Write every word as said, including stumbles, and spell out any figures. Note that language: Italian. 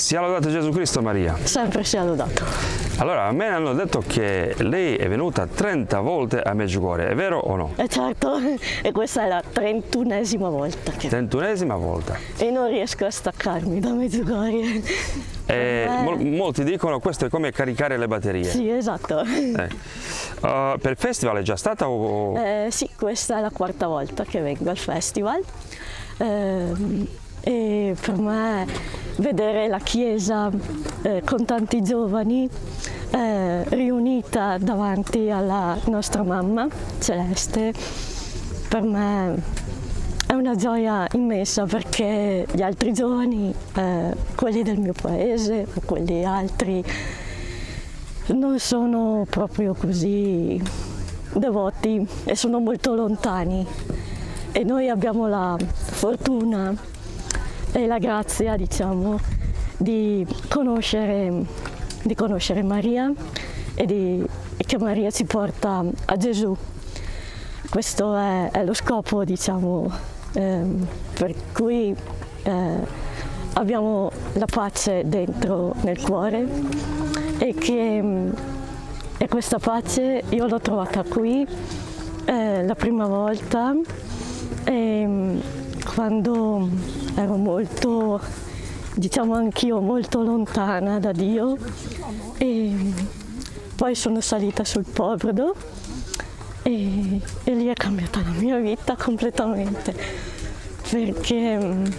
Sia lodato Gesù Cristo, Maria. Sempre sia lodato. Allora, a me hanno detto che lei è venuta trenta volte a Medjugorje, è vero o no? E certo, e questa è la trentunesima volta. Che... Trentunesima volta. E non riesco a staccarmi da Medjugorje. E mol molti dicono questo è come caricare le batterie. Sì, esatto. Eh. Uh, per il festival è già stata o...? Eh, sì, questa è la quarta volta che vengo al festival. Eh, e per me vedere la chiesa eh, con tanti giovani eh, riunita davanti alla nostra mamma Celeste, per me è una gioia immensa, perché gli altri giovani, eh, quelli del mio paese o quelli altri, non sono proprio così devoti e sono molto lontani, e noi abbiamo la fortuna e la grazia, diciamo, di conoscere, di conoscere Maria e, di, e che Maria ci porta a Gesù. Questo è, è lo scopo, diciamo, ehm, per cui eh, abbiamo la pace dentro nel cuore, e che e questa pace io l'ho trovata qui eh, la prima volta, e, quando ero molto, diciamo anch'io, molto lontana da Dio, e poi sono salita sul Pordo e, e lì è cambiata la mia vita completamente, perché